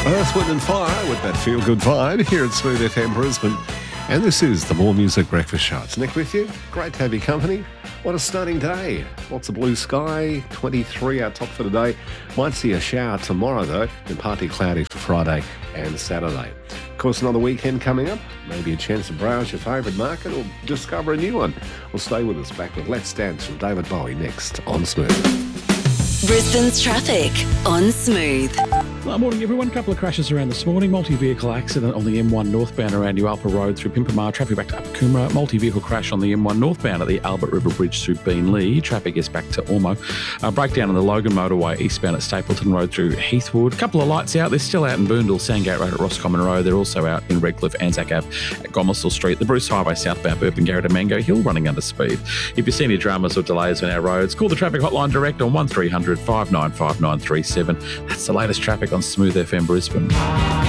Earth, Wind and Fire with that feel-good vibe here at Smooth FM Brisbane. And this is the More Music Breakfast Show. It's Nick with you. Great to have your company. What a stunning day. Lots of blue sky, 23 our top for today. Might see a shower tomorrow though, and partly cloudy for Friday and Saturday. Of course, another weekend coming up. Maybe a chance to browse your favourite market or discover a new one. Well, stay with us. Back with Let's Dance from David Bowie next on Smooth. Brisbane's traffic on Smooth. Well, morning everyone. A couple of crashes around this morning. Multi-vehicle accident on the M1 northbound around New Alpa Road through Pimpamar. Traffic back to Upper Coomera. Multi-vehicle crash on the M1 northbound at the Albert River Bridge through Beenleigh. Traffic is back to Ormo. Breakdown on the Logan motorway eastbound at Stapleton Road through Heathwood. A couple of lights out. They're still out in Boondall, Sandgate Road at Roscommon Road. They're also out in Redcliffe, Anzac Ave at Gomersall Street. The Bruce Highway southbound Burpengary to Mango Hill running under speed. If you see any dramas or delays on our roads, call the traffic hotline direct on 1300 595 937. That's the latest traffic on Smooth FM Brisbane.